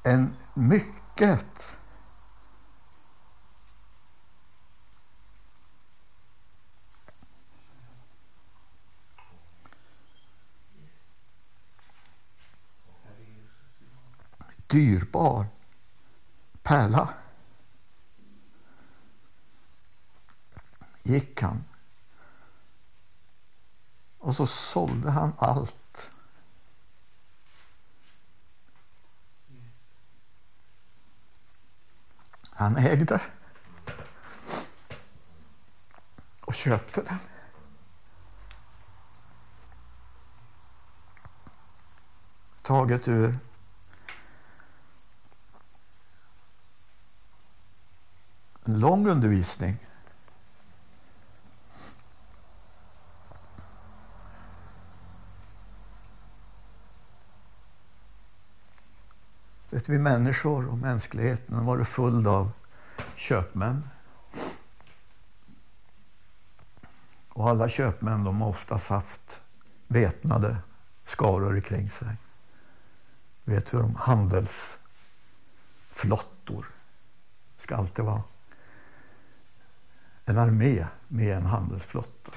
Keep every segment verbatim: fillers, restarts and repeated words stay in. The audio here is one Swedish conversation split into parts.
en mycket dyrbar pärla gick han och så sålde han allt. Han ägde och köpte den. Taget ur en lång undervisning. Vet vi människor och mänskligheten var det full av köpmän. Och alla köpmän de har oftast haft väpnade skaror kring sig. Vet hur de handelsflottor ska alltid vara en armé med en handelsflotta.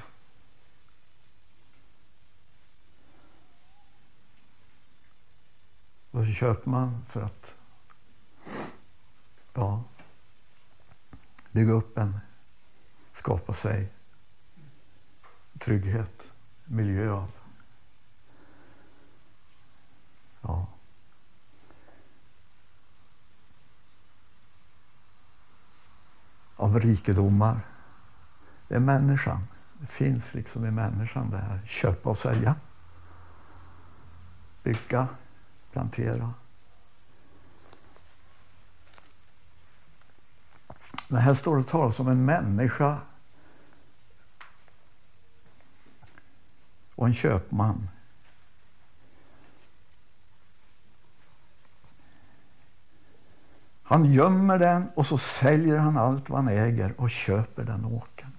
Och så köper man för att ja, bygga upp en, skapa sig trygghet, miljö av ja, av rikedomar. Det är människan. Det finns liksom i människan det här. Köpa och sälja. Bygga. Plantera. Men här står det talas om en människa och en köpman. Han gömmer den och så säljer han allt vad han äger och köper den åkern.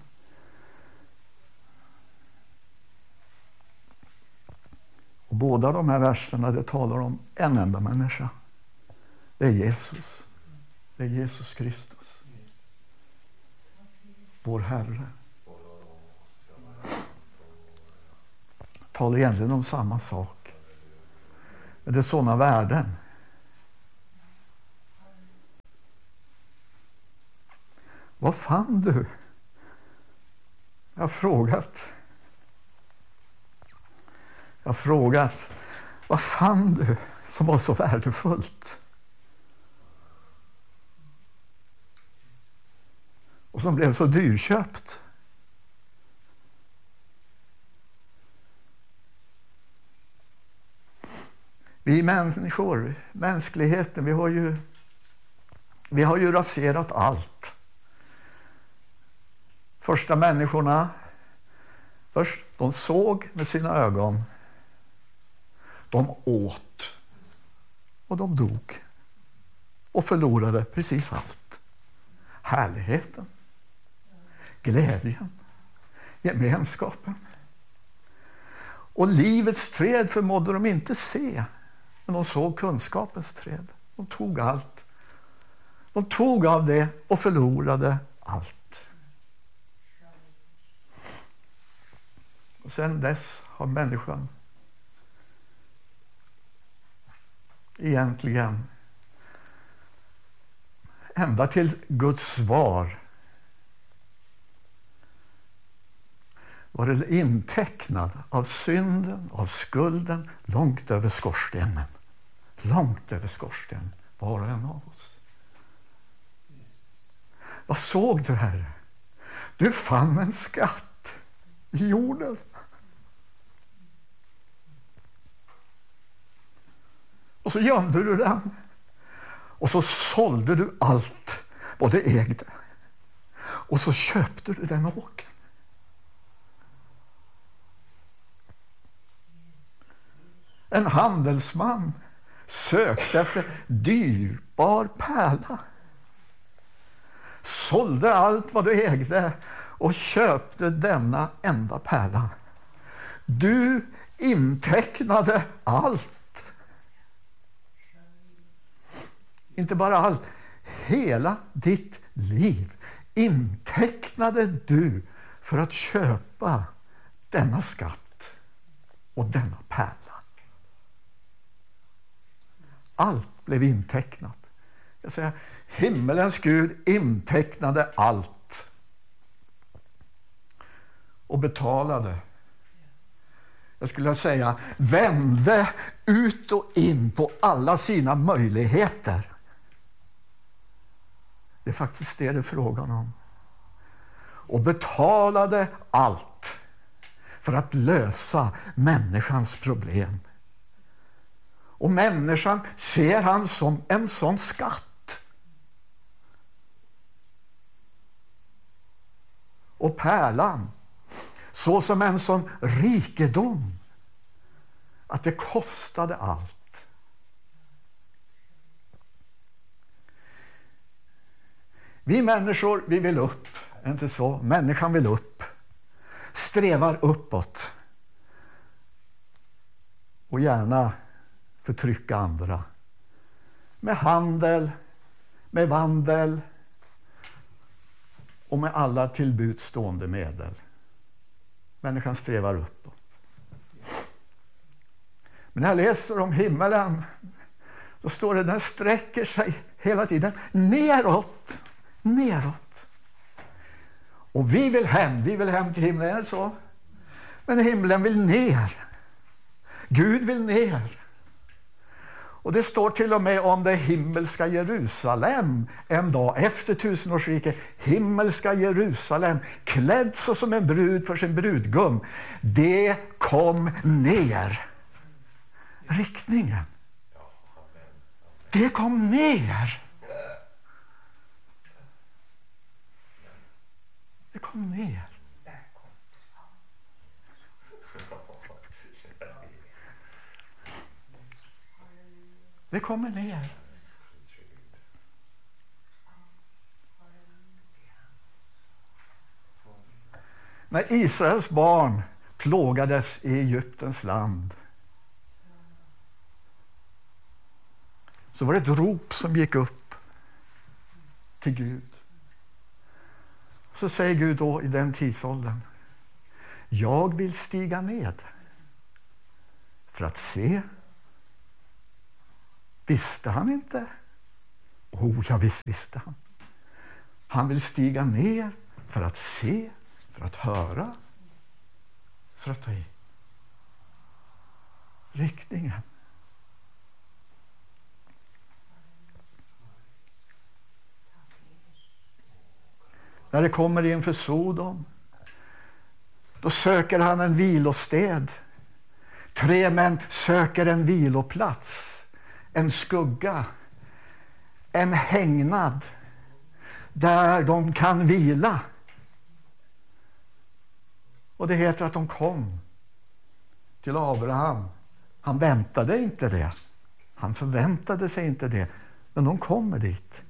Och båda de här verserna det talar om en enda människa. Det är Jesus. Det är Jesus Kristus. Vår Herre. Talar egentligen om samma sak. Men det är sådana värden. Vad fann du? Jag har frågat. Jag har frågat. Vad fann du som var så värdefullt? Och som blev så dyrköpt. Vi människor, mänskligheten, vi har ju, vi har ju raserat allt. Första människorna, först de såg med sina ögon. De åt. Och de dog. Och förlorade precis allt. Härligheten. Glädjen. Gemenskapen. Och livets träd förmådde de inte se. Men de såg kunskapens träd. De tog allt. De tog av det och förlorade allt. Och sen dess har människan egentligen ända till Guds svar var det intecknad av synden, av skulden långt över skorstenen. Långt över skorstenen, var och en av oss. Vad såg du, Herre? Du fann en skatt i jorden. Och så gömde du den. Och så sålde du allt vad du ägde. Och så köpte du den åkern. En handelsman sökte efter dyrbar pärla. Sålde allt vad du ägde och köpte denna enda pärla. Du intecknade allt. Inte bara allt. Hela ditt liv intecknade du för att köpa denna skatt och denna pärla. Allt blev intecknat. Jag säger, himmelens Gud intecknade allt. Och betalade. Jag skulle säga, vände ut och in på alla sina möjligheter. Det är faktiskt det det är frågan om. Och betalade allt för att lösa människans problem. Och människan ser han som en sån skatt. Och pärlan så som en sån rikedom att det kostade allt. Vi människor, vi vill upp, inte så? Människan vill upp. Strävar uppåt. Och gärna förtrycka andra. Med handel, med vandel och med alla tillbudstående medel. Människan strävar uppåt. Men när jag läser om himmelen, då står det, den sträcker sig hela tiden neråt. Neråt. Och vi vill hem, vi vill hem till himlen, är det så? Men himlen vill ner. Gud vill ner. Och det står till och med om det himmelska Jerusalem en dag efter tusenårsriket. Himmelska Jerusalem, klädd så som en brud för sin brudgum. Det kom ner. Riktningen. Det kom ner. Det kom ner. Det kommer ner. När Israels barn plågades i Egyptens land, så var det ett rop som gick upp till Gud. Så säger Gud då i den tidsåldern, jag vill stiga ned för att se. Visste han inte? Oh, ja, visst visste han. Han vill stiga ner för att se, för att höra, för att ta i. Riktningen. När det kommer inför Sodom, då söker han en vilosted. Tre män söker en viloplats. En skugga, en hägnad där de kan vila. Och det heter att de kom till Abraham. Han väntade inte det. Han förväntade sig inte det. Men de kommer dit.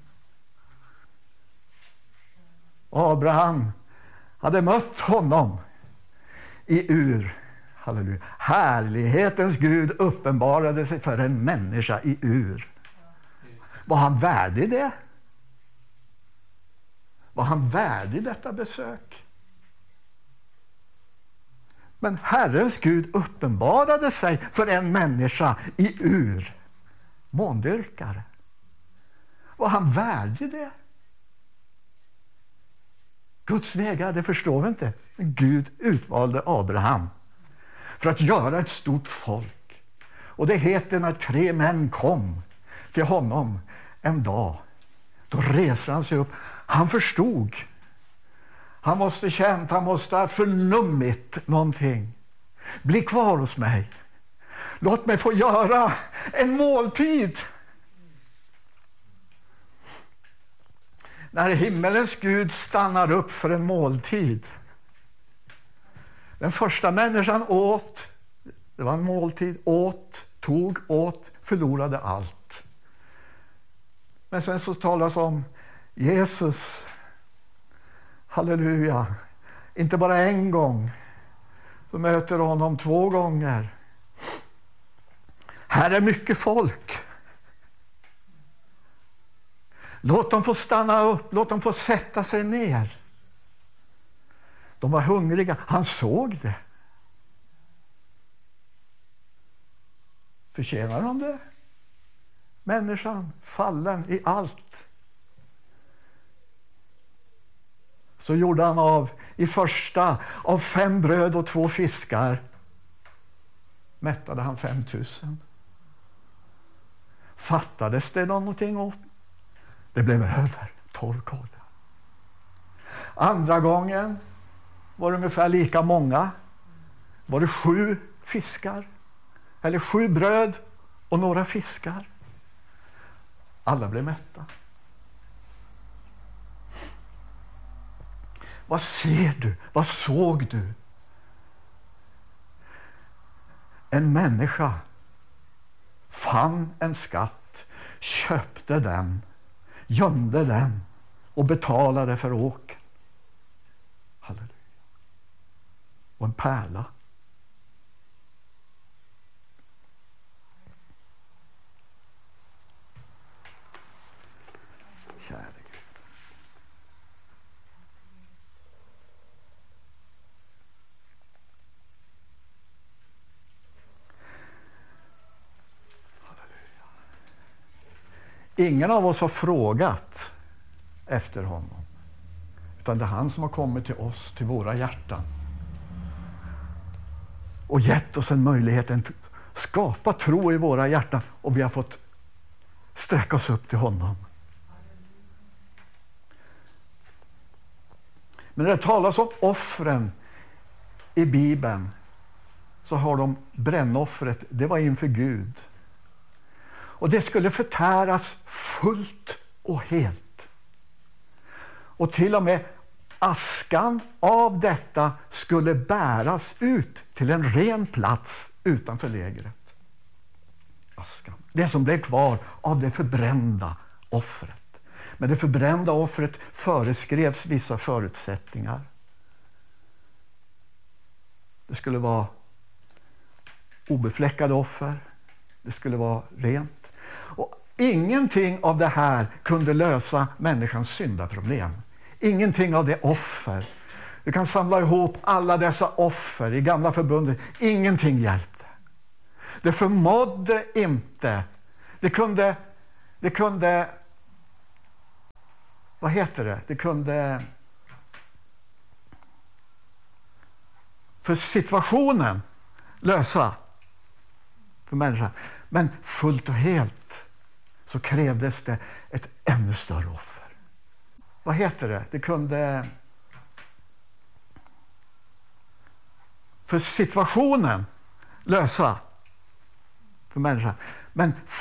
Abraham hade mött honom i Ur. Halleluja. Härlighetens Gud uppenbarade sig för en människa i Ur. Var han värdig det? Var han värdig detta besök? Men Herrens Gud uppenbarade sig för en människa i Ur. Måndyrkare. Var han värdig det? Guds vägar, det förstår vi inte. Men Gud utvalde Abraham för att göra ett stort folk. Och det heter när tre män kom till honom en dag. Då reser han sig upp. Han förstod. Han måste känt, han måste ha förnummit någonting. Bli kvar hos mig. Låt mig få göra en måltid. När himmelens Gud stannar upp för en måltid. Den första människan åt, det var en måltid, åt, tog, åt, förlorade allt. Men sen så talas om Jesus, halleluja, inte bara en gång, så möter honom två gånger. Här är mycket folk. Låt dem få stanna upp, låt dem få sätta sig ner. De var hungriga, han såg det. Förtjänar de det? Människan, fallen i allt. Så gjorde han av i första av fem bröd och två fiskar. Mättade han fem tusen. Fattades det någonting åt? Det blev över tolv kollar. Andra gången var det ungefär lika många. Var det sju fiskar? Eller sju bröd och några fiskar. Alla blev mätta. Vad ser du? Vad såg du? En människa fann en skatt, köpte den, gömde den och betalade för åken. Halleluja. Och en pärla. Kära Gud. Halleluja. Ingen av oss har frågat efter honom. Utan det är han som har kommit till oss, till våra hjärtan. Och gett oss en möjlighet att skapa tro i våra hjärtan. Och vi har fått sträcka oss upp till honom. Men när det talas om offren i Bibeln så har de brännoffret, det var inför Gud. Och det skulle förtäras fullt och helt. Och till och med askan av detta skulle bäras ut till en ren plats utanför lägret. Askan. Det som blev kvar av det förbrända offret. Men det förbrända offret föreskrevs vissa förutsättningar. Det skulle vara obefläckade offer. Det skulle vara rent. Och ingenting av det här kunde lösa människans syndaproblem. Ingenting av det offer. Du kan samla ihop alla dessa offer i gamla förbundet. Ingenting hjälpte. Det förmådde inte. Det kunde... Det kunde vad heter det? Det kunde... För situationen lösa för människan. Men fullt och helt så krävdes det ett ännu större offer. Vad heter det? Det kunde... För situationen lösa för människan. Men